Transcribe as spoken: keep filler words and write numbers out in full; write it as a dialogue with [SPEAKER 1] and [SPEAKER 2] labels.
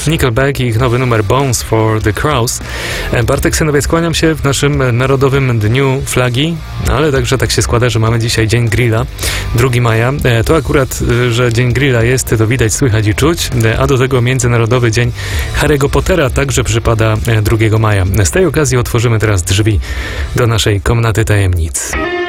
[SPEAKER 1] Nickelback i ich nowy numer Bones for the Crows. Bartek Synowiec, kłaniam się w naszym Narodowym Dniu Flagi, ale także tak się składa, że mamy dzisiaj Dzień Grilla, drugiego maja. To akurat, że Dzień Grilla jest, to widać, słychać i czuć, a do tego Międzynarodowy Dzień Harry'ego Pottera także przypada drugiego maja. Z tej okazji otworzymy teraz drzwi do naszej komnaty tajemnic.